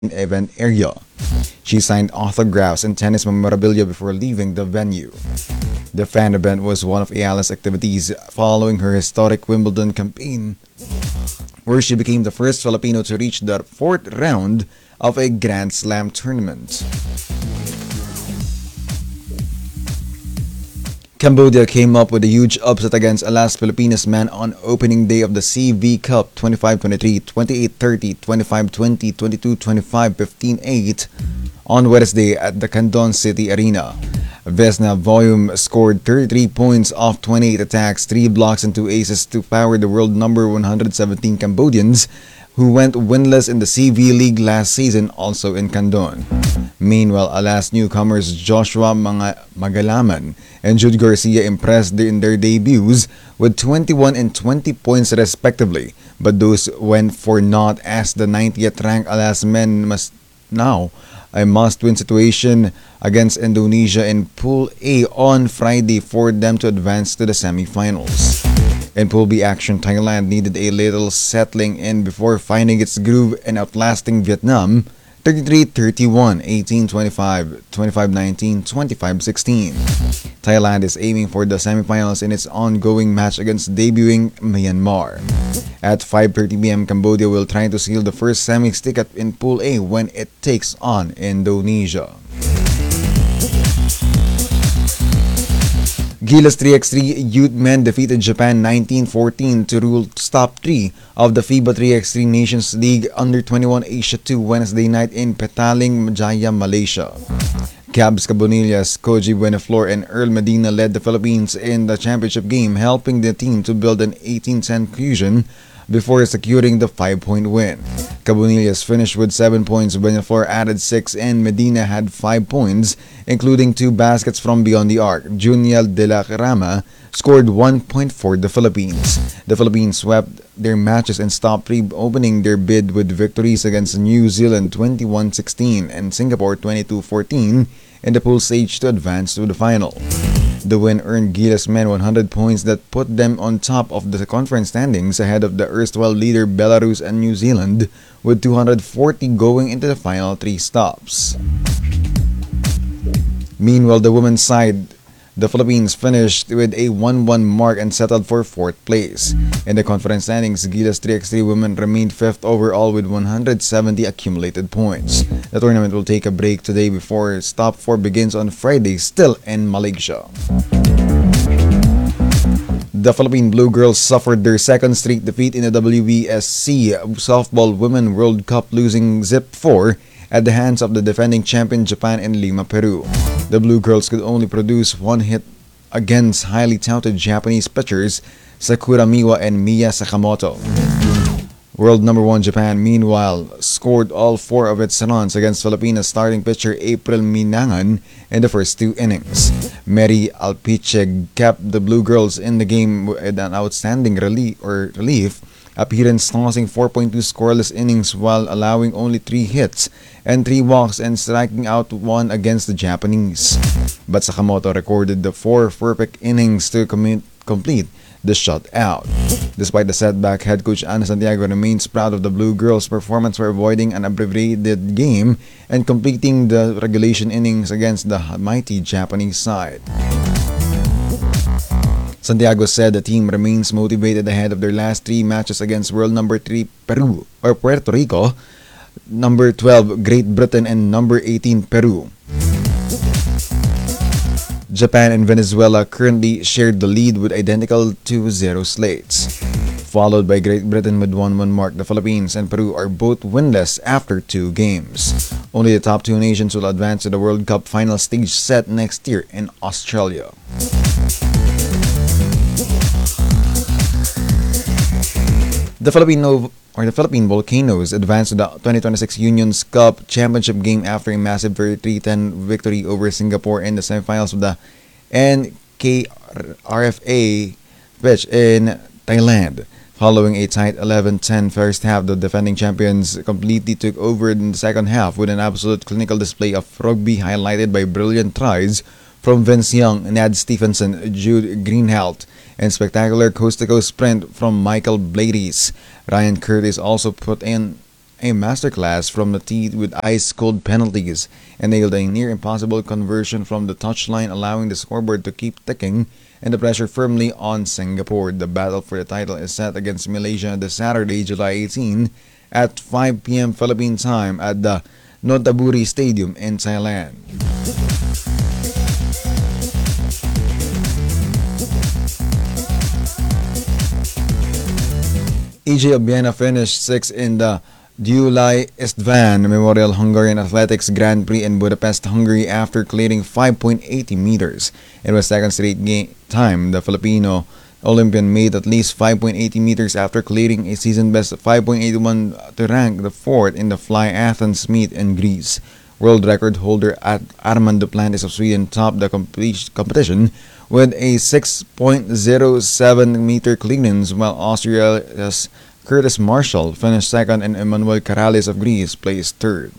event area. She signed autographs and tennis memorabilia before leaving the venue. The fan event was one of Ayala's activities following her historic Wimbledon campaign, where she became the first Filipino to reach the fourth round of a Grand Slam tournament. Cambodia came up with a huge upset against Alas Pilipinas men on opening day of the CV Cup 25-23, 28-30, 25-20, 22-25, 15-8 on Wednesday at the Candon City Arena. Vesna Volume scored 33 points off 28 attacks, 3 blocks and 2 aces to power the world number 117 Cambodians, who went winless in the CV League last season, also in Candon. Meanwhile, Alas newcomers Joshua Magalaman and Jude Garcia impressed in their debuts with 21 and 20 points respectively, but those went for naught as the 90th ranked Alas men must now a must-win situation against Indonesia in Pool A on Friday for them to advance to the semifinals. In Pool B action, Thailand needed a little settling in before finding its groove and outlasting Vietnam 33-31, 18-25, 25-19, 25-16. Thailand is aiming for the semifinals in its ongoing match against debuting Myanmar. At 5:30 p.m., Cambodia will try to seal the first semis ticket in Pool A when it takes on Indonesia. Gilas 3x3 youth men defeated Japan 19-14 to rule top 3 of the FIBA 3x3 Nations League Under-21 Asia 2 Wednesday night in Petaling, Jaya, Malaysia. Cabs Cabonillas, Koji Buenaflor, and Earl Medina led the Philippines in the championship game, helping the team to build an 18-10 fusion before securing the 5-point win. Cabonillas finished with 7 points, Buenaflor added 6, and Medina had 5 points, including 2 baskets from beyond the arc. Juniel de la Rama scored 1 point for the Philippines. The Philippines swept their matches and stopped opening their bid with victories against New Zealand 21-16 and Singapore 22-14 in the pool stage to advance to the final. The win earned Gilas men 100 points that put them on top of the conference standings ahead of the erstwhile leader Belarus and New Zealand with 240 going into the final 3 stops. Meanwhile, the women's side, the Philippines finished with a 1-1 mark and settled for 4th place. In the conference standings, Gilas 3x3 women remained 5th overall with 170 accumulated points. The tournament will take a break today before top 4 begins on Friday, still in Malaysia. The Philippine Blue Girls suffered their second straight defeat in the WBSC Softball Women World Cup, losing zip 4 at the hands of the defending champion Japan in Lima, Peru. The Blue Girls could only produce 1 hit against highly touted Japanese pitchers Sakura Miwa and Miya Sakamoto. World number 1 Japan, meanwhile, scored all 4 of its runs against Filipinas starting pitcher April Minangan in the first 2 innings. Mary Alpiche kept the Blue Girls in the game with an outstanding relief appearance, tossing 4.2 scoreless innings while allowing only 3 hits and 3 walks and striking out 1 against the Japanese. But Sakamoto recorded the 4 perfect innings to complete the shutout. Despite the setback, head coach Ana Santiago remains proud of the Blue Girls' performance for avoiding an abbreviated game and completing the regulation innings against the mighty Japanese side. Santiago said the team remains motivated ahead of their last 3 matches against world number 3 Peru or Puerto Rico, number 12 Great Britain, and number 18 Peru. Japan and Venezuela currently shared the lead with identical 2-0 slates, followed by Great Britain with 1-1 mark. The Philippines and Peru are both winless after 2 games. Only the top 2 nations will advance to the World Cup final stage set next year in Australia. The Philippine Volcanoes advanced to the 2026 Unions Cup Championship game after a massive 33-10 victory over Singapore in the semifinals of the NKRFA pitch in Thailand. Following a tight 11-10 first half, the defending champions completely took over in the second half with an absolute clinical display of rugby highlighted by brilliant tries from Vince Young, Nad Stephenson, Jude Greenhalgh, and spectacular coast-to-coast sprint from Michael Blades. Ryan Curtis also put in a masterclass from the tee with ice-cold penalties and nailed a near-impossible conversion from the touchline, allowing the scoreboard to keep ticking and the pressure firmly on Singapore. The battle for the title is set against Malaysia this Saturday, July 18 at 5 p.m. Philippine time at the Notaburi Stadium in Thailand. EJ Obiena finished 6th in the Gyulay Istvan Memorial Hungarian Athletics Grand Prix in Budapest, Hungary after clearing 5.80 meters. It was second straight time the Filipino Olympian made at least 5.80 meters after clearing a season best 5.81 to rank the fourth in the Fly Athens meet in Greece. World record holder Armand Duplantis of Sweden topped the competition with a 6.07 meter clearance, while Austria's Curtis Marshall finished second and Emmanuel Karalis of Greece placed third.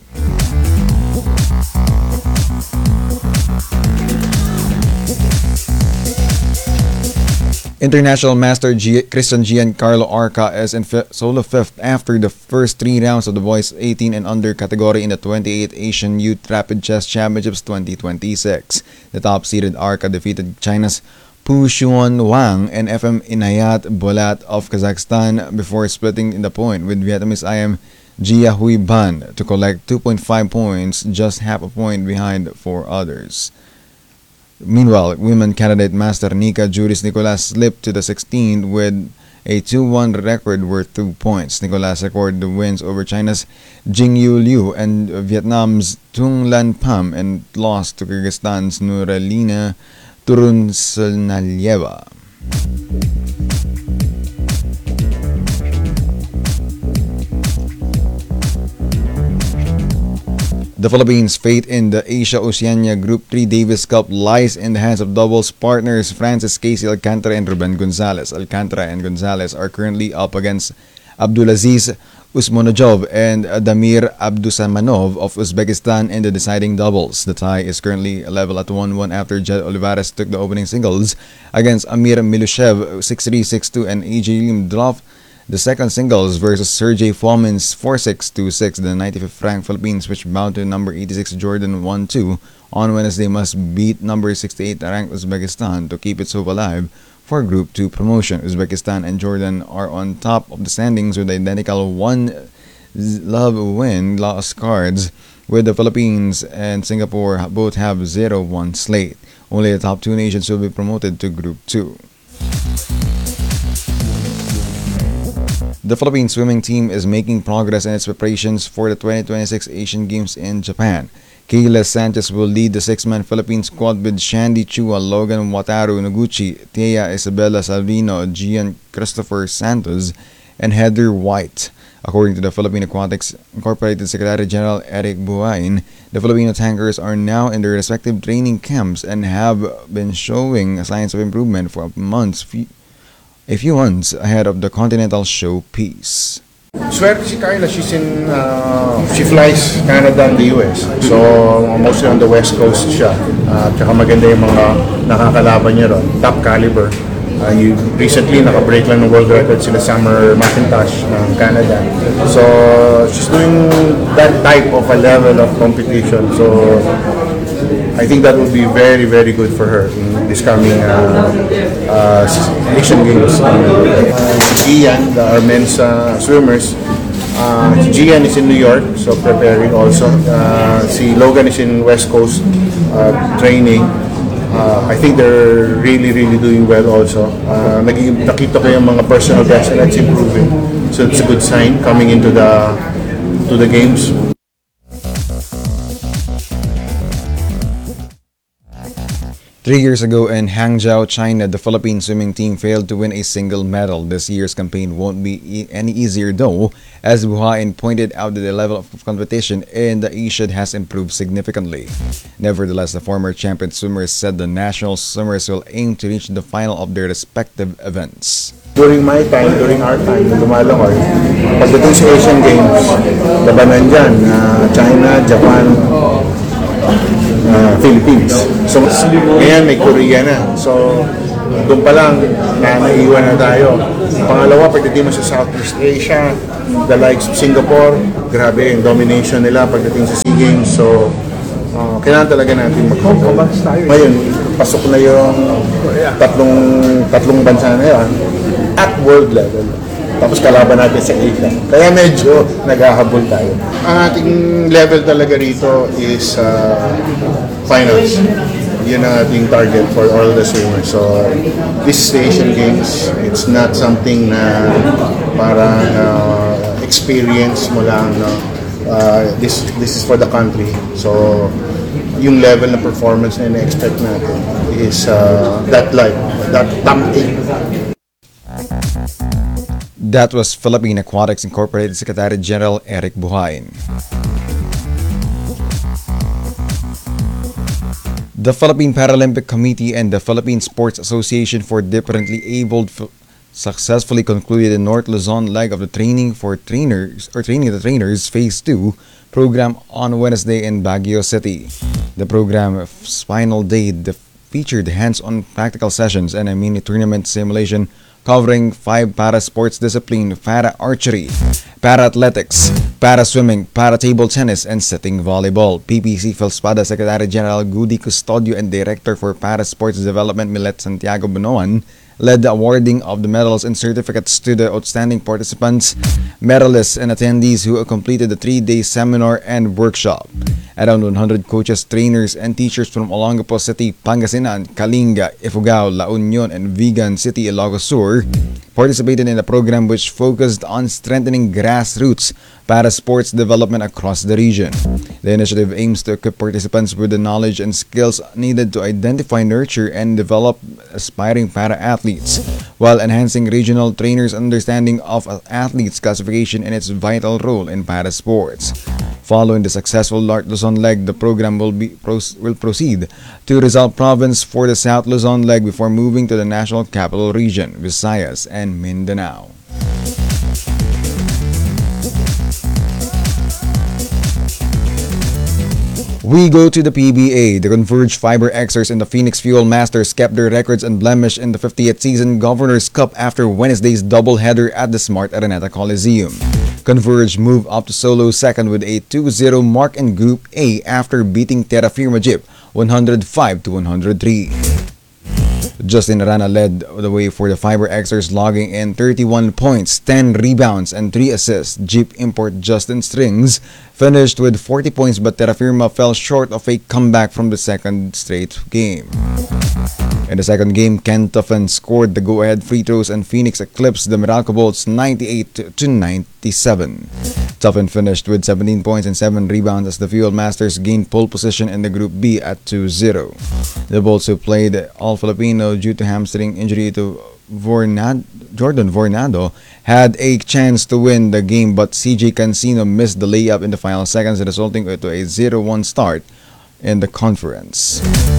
International Master Christian Giancarlo Arca is in solo fifth after the first three rounds of the boys 18 and under category in the 28th Asian Youth Rapid Chess Championships 2026. The top-seeded Arca defeated China's Pu Xuan Wang and FM Inayat Bolat of Kazakhstan before splitting the point with Vietnamese IM Gia Huy Ban to collect 2.5 points, just half a point behind four others. Meanwhile, women candidate Master Nika Juris Nicolas slipped to the 16th with a 2-1 record worth 2 points. Nicolas recorded the wins over China's Jingyu Liu and Vietnam's Tung Lan Pham and lost to Kyrgyzstan's Nuralina Turunsalnayeva. The Philippines' fate in the Asia-Oceania Group 3 Davis Cup lies in the hands of doubles partners Francis Casey Alcantara and Ruben Gonzalez. Alcantara and Gonzalez are currently up against Abdulaziz Usmonojov and Damir Abdusamanov of Uzbekistan in the deciding doubles. The tie is currently level at 1-1 after Jed Olivares took the opening singles against Amir Milushev 6-3, 6-2 and AJ Limdlov the second singles versus Sergey Fomin's 4-6, 2-6. The 95th ranked Philippines, which bound to number 86 Jordan 1-2 on Wednesday, must beat number 68 ranked Uzbekistan to keep its hope alive for Group 2 promotion. Uzbekistan and Jordan are on top of the standings with identical 1-love win loss cards, with the Philippines and Singapore both have 0-1 slate. Only the top two nations will be promoted to Group 2. The Philippine swimming team is making progress in its preparations for the 2026 Asian Games in Japan. Kayla Sanchez will lead the six-man Philippine squad with Shandy Chua, Logan Wataru Noguchi, Thea Isabella Salvino, Gian Christopher Santos, and Heather White. According to the Philippine Aquatics Incorporated Secretary General Eric Buhain, the Filipino tankers are now in their respective training camps and have been showing signs of improvement for a few months ahead of the Continental Showpiece. Swerte si Carla, she flies Canada and the US. So, mostly on the West Coast siya. Tsaka maganda yung mga nakakalaban niya ron. Top caliber. Recently, naka-break lang ng world record sila Summer McIntosh ng Canada. So, she's doing that type of a level of competition. So, I think that would be very, very good for her in this coming Asian Games. Gian, our men's swimmers, Gian is in New York, so preparing also. Si Logan is in West Coast training. I think they're really, really doing well also. Nakita ko yung mga personal best and that's improving. So it's a good sign coming into the games. 3 years ago in Hangzhou, China, the Philippine swimming team failed to win a single medal. This year's campaign won't be any easier though, as Buhain pointed out that the level of competition in the Asia has improved significantly. Nevertheless, the former champion swimmers said the national swimmers will aim to reach the final of their respective events. During my time, during our time, nung lumalangoy, pagdating sa Asian Games, labanan dyan, China, Japan, Philippines. So, ngayon may Korea na. So, doon pa lang naiiwan na tayo. Pangalawa, pagdating mo sa Southeast Asia, the likes of Singapore, grabe yung domination nila pagdating sa SEA Games. So, kailangan talaga natin mag-control. Ngayon, pasok na yung tatlong bansa na yan at world level. Tapos kalaban natin sa Asia. Kaya medyo naghahabol tayo. Ang ating level talaga rito is finals. Yun ang ating target for all the swimmers. So, this Asian Games, it's not something na parang experience mo lang. No? This is for the country. So, yung level na performance na ina-expect natin is that top 8. That was Philippine Aquatics Incorporated Secretary General Eric Buhain. The Philippine Paralympic Committee and the Philippine Sports Association for Differently Abled successfully concluded the North Luzon leg of the Training the Trainers Phase 2 program on Wednesday in Baguio City. The program's final day featured hands-on practical sessions and a mini tournament simulation covering 5 para-sports disciplines: para-archery, para-athletics, para-swimming, para-table tennis, and sitting volleyball. PPC Philspada Secretary General Goody Custodio and Director for Para-Sports Development Milet Santiago Bonoan led the awarding of the medals and certificates to the outstanding participants, medalists, and attendees who completed the 3-day seminar and workshop. Around 100 coaches, trainers, and teachers from Olongapo City, Pangasinan, Kalinga, Ifugao, La Union, and Vigan City, Ilocos Sur participated in the program, which focused on strengthening grassroots para-sports development across the region. The initiative aims to equip participants with the knowledge and skills needed to identify, nurture, and develop aspiring para-athletes, while enhancing regional trainers' understanding of athletes' classification and its vital role in para-sports. Following the successful North Luzon leg, the program will proceed to Rizal Province for the South Luzon leg before moving to the National Capital Region, Visayas, and Mindanao. We go to the PBA. The Converge Fiber Xers and the Phoenix Fuel Masters kept their records unblemished in the 50th season Governor's Cup after Wednesday's doubleheader at the Smart Araneta Coliseum. Converge moved up to solo second with a 2-0 mark in Group A after beating Terra Firma Jeep 105-103. Justin Arana led the way for the Fiber Xers, logging in 31 points, 10 rebounds, and 3 assists. Jeep import Justin Strings finished with 40 points, but Terra Firma fell short of a comeback from the second straight game. In the second game, Ken Tuffen scored the go-ahead free throws and Phoenix eclipsed the Meralco Bolts 98-97. Tuffen finished with 17 points and 7 rebounds as the Fuel Masters gained pole position in the Group B at 2-0. The Bolts, who played All-Filipino due to hamstring injury to Jordan Vornado, had a chance to win the game, but CJ Cancino missed the layup in the final seconds, resulting in a 0-1 start in the conference.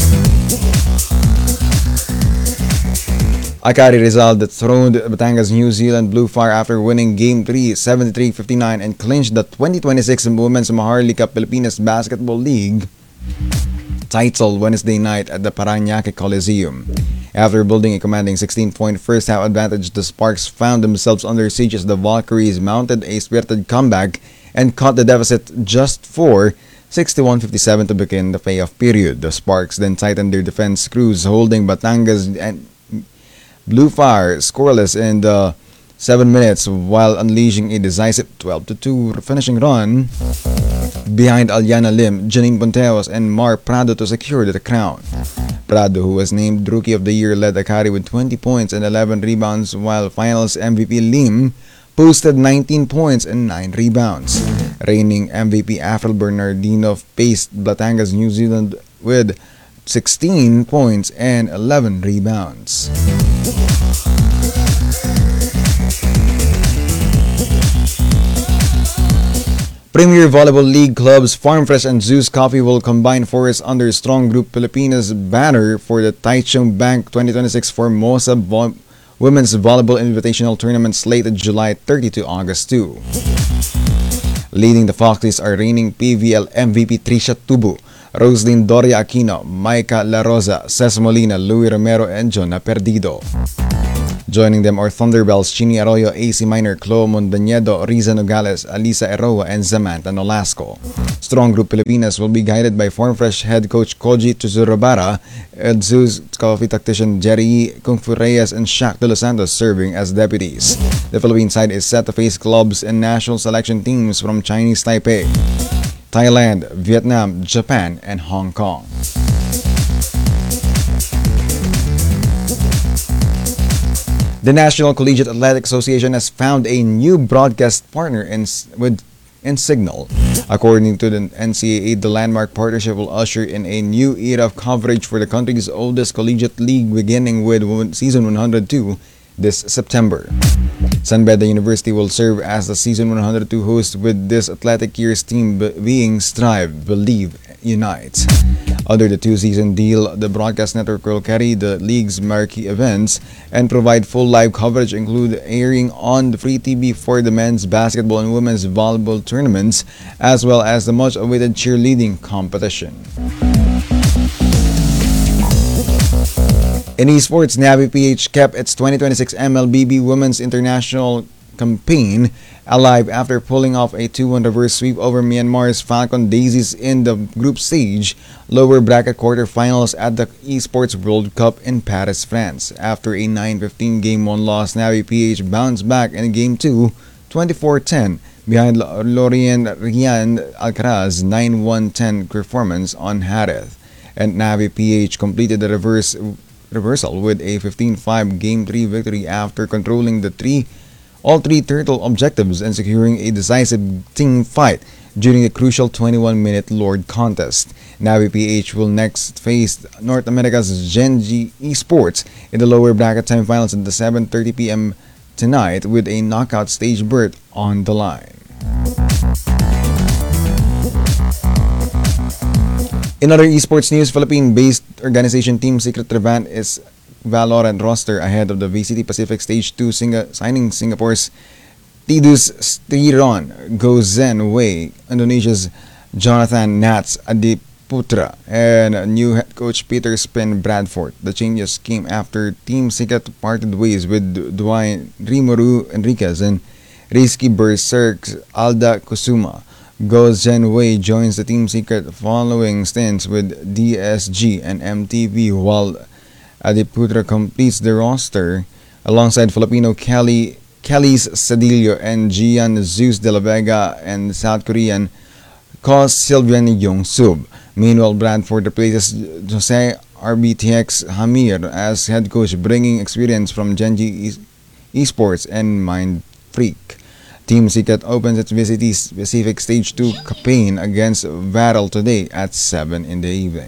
Akari Rizal dethroned Batangas New Zealand Blue Fire after winning Game 3 73-59 and clinched the 2026 Women's Maharlika Cup Pilipinas Basketball League title Wednesday night at the Parañaque Coliseum. After building a commanding 16-point first-half advantage, the Sparks found themselves under siege as the Valkyries mounted a spirited comeback and cut the deficit just for 61-57 to begin the payoff period. The Sparks then tightened their defense screws, holding Batangas and Blue Fire scoreless in the 7 minutes while unleashing a decisive 12-2 finishing run behind Aliana Lim, Janine Ponteos, and Mar Prado to secure the crown. Prado, who was named Rookie of the Year, led Akari with 20 points and 11 rebounds, while Finals MVP Lim posted 19 points and 9 rebounds. Reigning MVP Afrel Bernardino paced Batangas New Zealand with 16 points and 11 rebounds. Premier Volleyball League clubs Farmfresh and Zeus Coffee will combine forces under Strong Group Pilipinas banner for the Taichung Bank 2026 Formosa Women's Volleyball Invitational Tournament slated July 30 to August 2. Leading the Foxes are reigning PVL MVP Trisha Tubu, Roslyn Doria Aquino, Maika La Rosa, Ces Molina, Louis Romero, and Jonah Perdido. Joining them are Thunderbells, Chini Arroyo, AC Minor, Chloe Montañedo, Riza Nogales, Alisa Eroa, and Samantha Nolasco. Strong Group Pilipinas will be guided by Form Fresh head coach Koji Tuzurabara, Edzu's coffee tactician Jerry Kung Fu Reyes, and Shaq De Los Santos serving as deputies. The Philippine side is set to face clubs and national selection teams from Chinese Taipei, Thailand, Vietnam, Japan, and Hong Kong. The National Collegiate Athletic Association has found a new broadcast partner in Signal. According to the NCAA, the landmark partnership will usher in a new era of coverage for the country's oldest collegiate league, beginning with season 102 this September. San Beda University will serve as the season 102 host, with this athletic year's theme being Strive, Believe, Unite. Under the two-season deal, the broadcast network will carry the league's marquee events and provide full live coverage, including airing on the free TV for the men's basketball and women's volleyball tournaments, as well as the much-awaited cheerleading competition. In esports, Navi PH kept its 2026 MLBB Women's International campaign alive after pulling off a 2-1 reverse sweep over Myanmar's Falcon Daisies in the group stage lower bracket quarterfinals at the Esports World Cup in Paris, France. After a 9-15 Game 1 loss, Navi PH bounced back in Game 2, 24-10, behind Lorien Rian Alcaraz 9-1-10 performance on Harith. And Navi PH completed the reversal with a 15-5 Game 3 victory after controlling all three turtle objectives and securing a decisive team fight during the crucial 21-minute Lord contest. Navi PH will next face North America's Genji Esports in the lower bracket semifinals at the 7:30 p.m. tonight, with a knockout stage berth on the line. In other esports news, Philippine-based organization Team Secret Revamp is Valorant roster ahead of the VCT Pacific Stage 2 signing Singapore's Tidus Striron, Go Zen Wei, Indonesia's Jonathan Nats Adiputra, and new head coach Peter Spin Bradford. The changes came after Team Secret parted ways with Dwayne Rimuru Enriquez and Risky Berserk's Alda Kusuma. Go Zen Wei joins the Team Secret following stints with DSG and MTV, while Adiputra completes the roster alongside Filipino Kelly's Sedillo and Gian Zeus de la Vega and South Korean Ko Sylvian Yong Sub. Meanwhile, Bradford replaces Jose RBTX Hamir as head coach, bringing experience from Genji Esports and Mind Freak. Team Secret opens its VCT Pacific Stage 2 campaign against Varel today at 7 in the evening.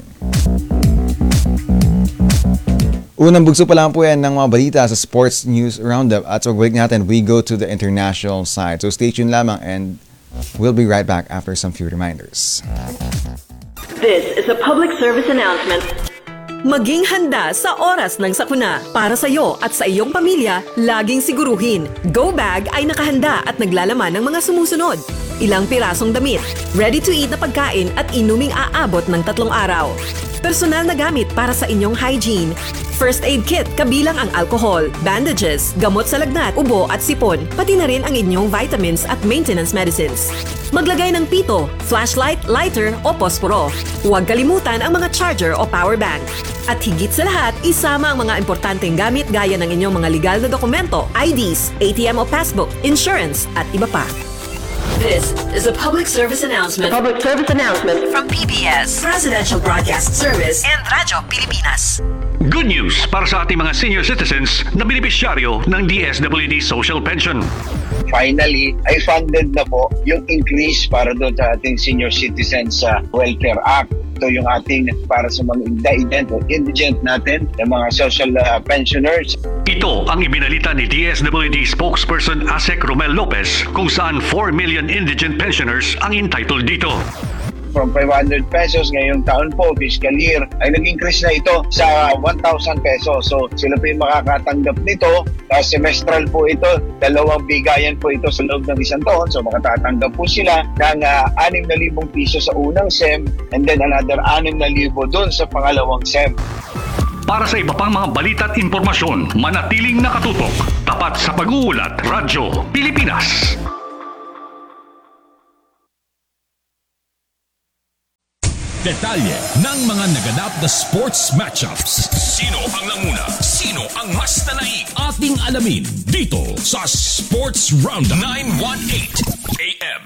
Unang bugso pa lang po yan ng mga balita sa Sports News Roundup, at sa pagbalik natin, we go to the international side. So stay tuned lamang and we'll be right back after some few reminders. This is a public service announcement. Maging handa sa oras ng sakuna. Para sa iyo at sa iyong pamilya, laging siguruhin, Go Bag ay nakahanda at naglalaman ng mga sumusunod. Ilang pirasong damit, ready-to-eat na pagkain at inuming aabot ng 3 araw. Personal na gamit para sa inyong hygiene. First aid kit kabilang ang alcohol, bandages, gamot sa lagnat, ubo at sipon, pati na rin ang inyong vitamins at maintenance medicines. Maglagay ng pito, flashlight, lighter o posporo. Huwag kalimutan ang mga charger o power bank. At higit sa lahat, isama ang mga importanteng gamit gaya ng inyong mga legal na dokumento, IDs, ATM o passbook, insurance at iba pa. This is a public service announcement. From PBS, Presidential Broadcast Service and Radyo Pilipinas. Good news para sa ating mga senior citizens na benepisyaryo ng DSWD Social Pension. Finally, ay funded na po yung increase para doon sa ating Senior Citizens Welfare Act. Ito yung ating para sa mga indigent natin, yung mga social pensioners. Ito ang ibinalita ni DSWD spokesperson Asek Romel Lopez, kung saan 4 million indigent pensioners ang entitled dito. from 500 pesos. Ngayong taon po, fiscal year, ay nag-increase na ito sa 1,000 pesos. So sila po yung makakatanggap nito. Semestral po ito, 2 bigayan po ito sa loob ng isang taon. So makatatanggap po sila ng 6,000 piso sa unang SEM and then another 6,000 doon sa pangalawang SEM. Para sa iba pang mga balita at impormasyon, manatiling nakatutok. Tapat sa Pag-uulat, Radyo Pilipinas. Detalye ng mga naganap na sports matchups. Sino ang nanguna? Sino ang mas nanaig? Ating alamin dito sa Sports Roundup 918 AM.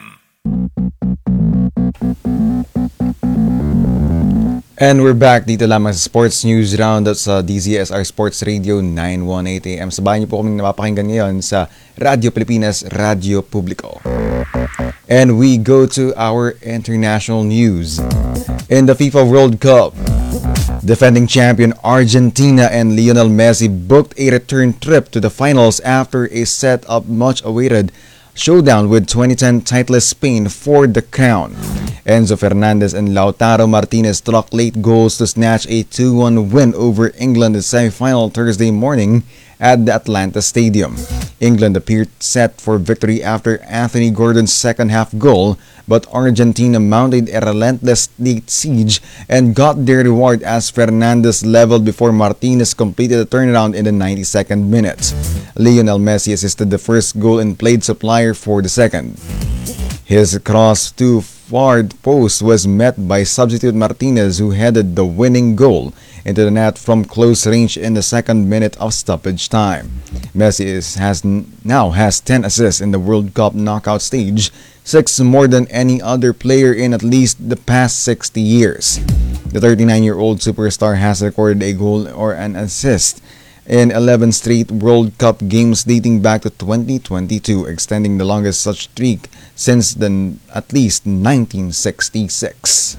And we're back dito lamang sa Sports News Roundup sa DZSR Sports Radio 918 AM. Sabayan niyo po kaming napapakinggan ngayon sa Radyo Pilipinas, Radyo Publiko. And we go to our international news. In the FIFA World Cup, defending champion Argentina and Lionel Messi booked a return trip to the finals after a set-up much-awaited showdown with 2010 titleist Spain for the crown. Enzo Fernandez and Lautaro Martinez struck late goals to snatch a 2-1 win over England in the semi-final Thursday morning at the Atlanta Stadium. England appeared set for victory after Anthony Gordon's second-half goal, but Argentina mounted a relentless late siege and got their reward as Fernandez leveled before Martinez completed the turnaround in the 92nd minute. Lionel Messi assisted the first goal and played supplier for the second. His cross to far post was met by substitute Martinez, who headed the winning goal into the net from close range in the second minute of stoppage time. Messi now has 10 assists in the World Cup knockout stage, 6 more than any other player in at least the past 60 years. The 39-year-old superstar has recorded a goal or an assist in 11 straight World Cup games dating back to 2022, extending the longest such streak since at least 1966.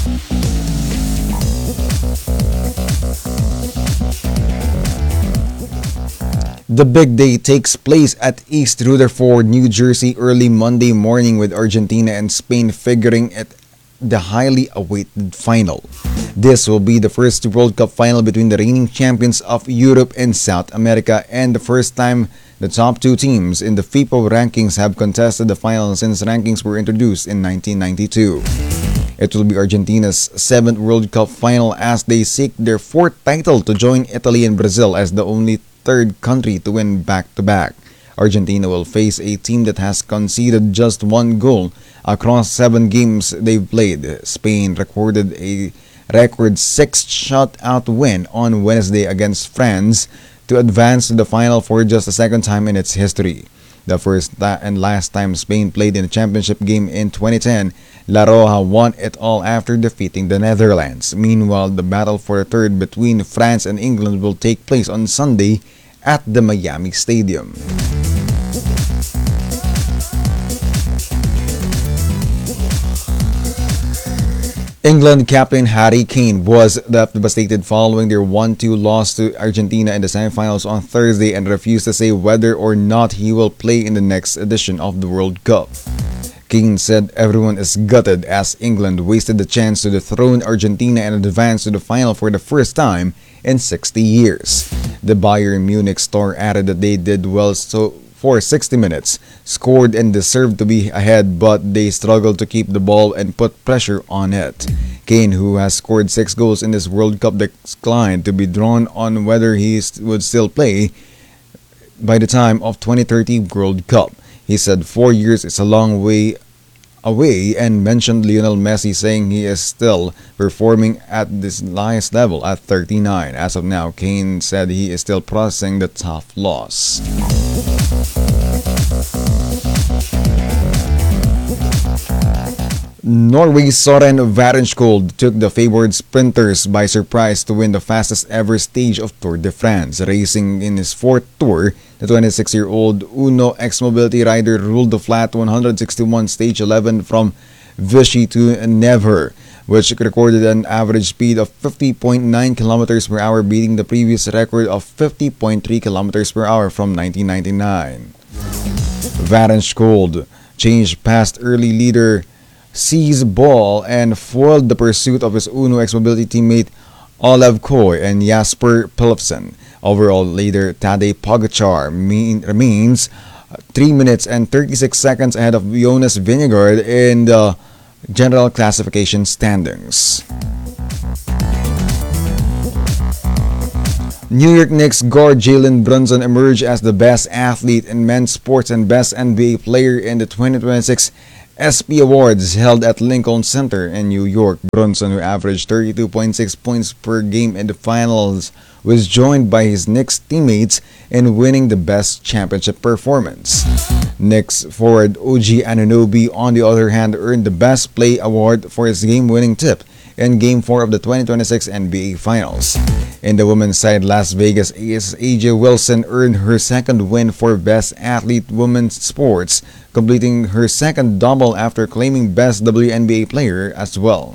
The big day takes place at East Rutherford, New Jersey early Monday morning, with Argentina and Spain figuring at the highly awaited final. This will be the first World Cup final between the reigning champions of Europe and South America, and the first time the top two teams in the FIFA rankings have contested the final since rankings were introduced in 1992. It will be Argentina's 7th World Cup final as they seek their 4th title to join Italy and Brazil as the only third country to win back-to-back. Argentina will face a team that has conceded just 1 goal across 7 games they've played. Spain recorded a record 6-shutout win on Wednesday against France to advance to the final for just the second time in its history. The first and last time Spain played in a championship game in 2010, La Roja won it all after defeating the Netherlands. Meanwhile, the battle for a third between France and England will take place on Sunday at the Miami Stadium. England captain Harry Kane was devastated following their 1-2 loss to Argentina in the semifinals on Thursday and refused to say whether or not he will play in the next edition of the World Cup. Kane said everyone is gutted as England wasted the chance to dethrone Argentina and advance to the final for the first time in 60 years. The Bayern Munich star added that they did well for 60 minutes, scored and deserved to be ahead, but they struggled to keep the ball and put pressure on it. Kane, who has scored 6 goals in this World Cup, declined to be drawn on whether he would still play by the time of 2030 World Cup. He said 4 years is a long way away and mentioned Lionel Messi, saying he is still performing at this highest level at 39. As of now, Kane said he is still processing the tough loss. Norway's Søren Varenskjold took the favored sprinters by surprise to win the fastest ever stage of Tour de France. Racing in his 4th tour, the 26-year-old Uno X-Mobility rider ruled the flat 161 stage 11 from Vichy to Nevers, which recorded an average speed of 50.9 km per hour, beating the previous record of 50.3 km per hour from 1999. Varenskjold changed past early leader seized ball and foiled the pursuit of his Uno X Mobility teammate Olav Koy and Jasper Philipsen. Overall leader Tadej Pogacar remains 3 minutes and 36 seconds ahead of Jonas Vingegaard in the general classification standings. New York Knicks guard Jalen Brunson emerged as the best athlete in men's sports and best NBA player in the 2026 SP Awards held at Lincoln Center in New York. Brunson, who averaged 32.6 points per game in the finals, was joined by his Knicks teammates in winning the best championship performance. Knicks forward OG Anunoby, on the other hand, earned the Best Play award for his game-winning tip in Game 4 of the 2026 NBA Finals. In the women's side, Las Vegas ace AJ Wilson earned her second win for Best Athlete Women's Sports, completing her second double after claiming Best WNBA Player as well.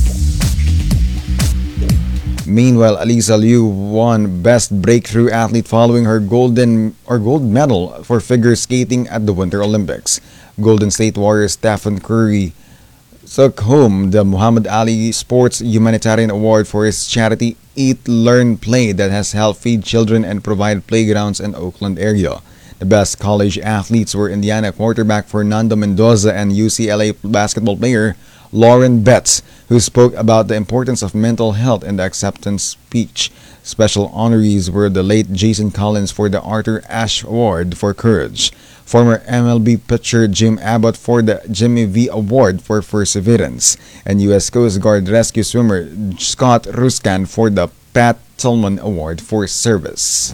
Meanwhile, Alyssa Liu won Best Breakthrough Athlete following her gold medal for figure skating at the Winter Olympics. Golden State Warriors Stephen Curry took home the Muhammad Ali Sports Humanitarian Award for his charity Eat, Learn, Play that has helped feed children and provide playgrounds in Oakland area. The best college athletes were Indiana quarterback Fernando Mendoza and UCLA basketball player Lauren Betts, who spoke about the importance of mental health in the acceptance speech. Special honorees were the late Jason Collins for the Arthur Ashe Award for Courage, former MLB pitcher Jim Abbott for the Jimmy V Award for Perseverance, and U.S. Coast Guard rescue swimmer Scott Ruskan for the Pat Tillman Award for Service.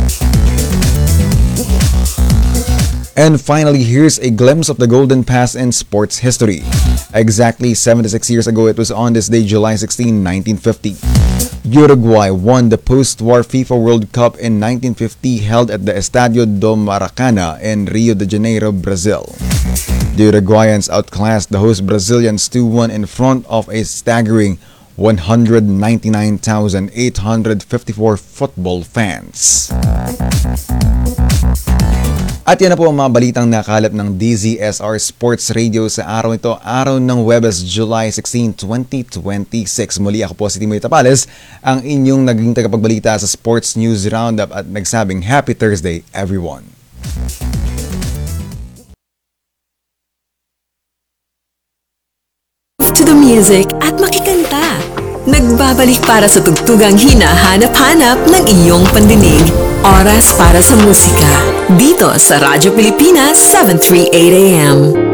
And finally, here's a glimpse of the Golden Pass in sports history. Exactly 76 years ago, it was on this day, July 16, 1950. Uruguay won the post-war FIFA World Cup in 1950 held at the Estadio do Maracana in Rio de Janeiro, Brazil. The Uruguayans outclassed the host Brazilians 2-1 in front of a staggering 199,854 football fans. At yan na po ang mga balitang nakalap ng DZSR Sports Radio sa araw ito, araw ng Huwebes, July 16, 2026. Muli ako po si Timoy Tapales, ang inyong naging tagapagbalita sa Sports News Roundup at nagsabing Happy Thursday, everyone. To the music at makikanta. Nagbabalik para sa tugtugang hinahanap-hanap ng iyong pandinig. Oras para sa musika. Dito sa Radyo Pilipinas, 738 AM.